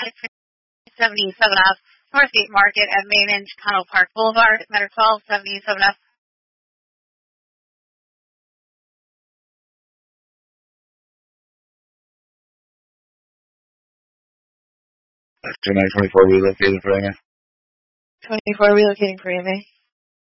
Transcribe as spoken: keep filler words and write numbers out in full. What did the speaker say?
seventy-seven F, Northgate Market at Main and Chicano Park Boulevard, matter twelve seventy-seven F. two nine twenty-four relocating for A M A. twenty-four relocating for A M A.